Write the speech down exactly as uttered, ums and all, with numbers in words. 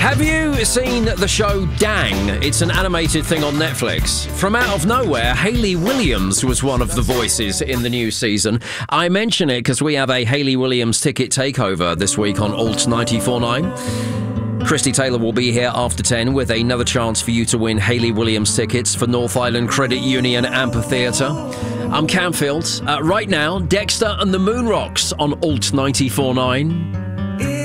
Have you seen the show Dang? It's an animated thing on Netflix. From out of nowhere, Hayley Williams was one of the voices in the new season. I mention it because we have a Hayley Williams ticket takeover this week on Alt ninety-four point nine. Christy Taylor will be here after ten with another chance for you to win Hayley Williams tickets for North Island Credit Union Amphitheatre. I'm Camfield. Uh, right now, Dexter and the Moonrocks on Alt ninety-four point nine.